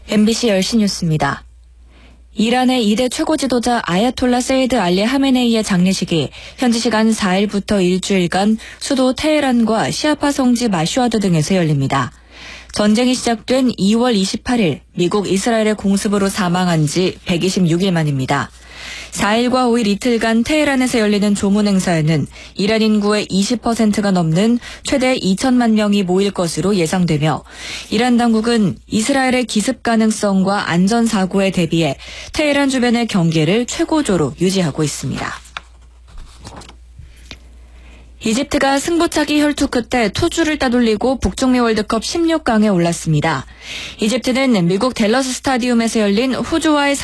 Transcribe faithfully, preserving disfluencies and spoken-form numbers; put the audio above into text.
엠비씨 열 시 뉴스입니다. 이란의 이 대 최고 지도자 아야톨라 세이드 알리 하메네이의 장례식이 현지 시간 사 일부터 일주일간 수도 테헤란과 시아파 성지 마슈아드 등에서 열립니다. 전쟁이 시작된 이월 이십팔일 미국 이스라엘의 공습으로 사망한 지 백이십육 일 만입니다. 사 일과 오 일 이틀간 테헤란에서 열리는 조문 행사에는 이란 인구의 이십 퍼센트가 넘는 최대 이천만 명이 모일 것으로 예상되며 이란 당국은 이스라엘의 기습 가능성과 안전사고에 대비해 테헤란 주변의 경계를 최고조로 유지하고 있습니다. 이집트가 승부차기 혈투 끝에 투주를 따돌리고 북중미 월드컵 십육 강에 올랐습니다. 이집트는 미국 댈러스 스타디움에서 열린 호주와의